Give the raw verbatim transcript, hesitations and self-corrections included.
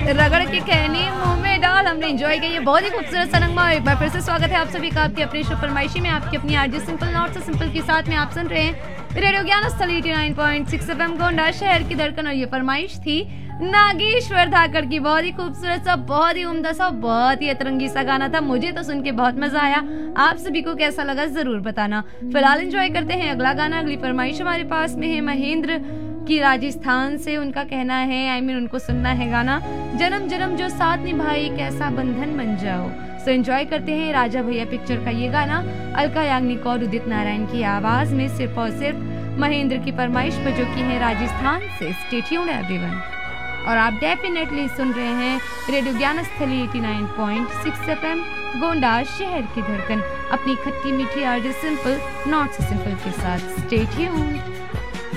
रगड़ के कहनी मुंह में डाल हमने एंजॉय किया। ये बहुत ही खूबसूरत सा नगमा। एक बार फिर से स्वागत है आप सभी का आपकी अपनी शो फरमाइशी में, आपकी अपनी आरजे सिंपल नॉट से सिंपल के साथ में। आप सुन रहे हैं रेडियो ज्ञान स्थल नब्बे पॉइंट छह एफएम गोंडा शहर की धड़कन। और ये फरमाइश थी नागेश्वर धाकड़ की। बहुत ही खूबसूरत सा, बहुत ही उम्दा सा, बहुत ही अतरंगी सा गाना था। मुझे तो सुन के बहुत मजा आया। आप सभी को कैसा लगा जरूर बताना। फिलहाल एंजॉय करते हैं अगला गाना। अगली फरमाइश हमारे पास में है महेंद्र की राजस्थान से। उनका कहना है, आई मीन उनको सुनना है गाना जन्म जन्म जो साथ निभाई कैसा बंधन बन जाओ। सो एंजॉय करते हैं राजा भैया पिक्चर का ये गाना अलका याग्निक और उदित नारायण की आवाज में, सिर्फ और सिर्फ महेंद्र की फरमाइश पर, जो की है राजस्थान से। Stay tuned everyone. और आप डेफिनेटली सुन रहे हैं रेडियो ज्ञान स्थली नब्बे पॉइंट छह एफएम गोंडा शहर की धड़कन, अपनी खट्टी मीठी RJ simple not so simple के साथ। Stay tuned.